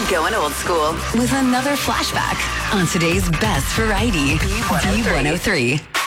Going old school with another flashback on today's best variety, B103.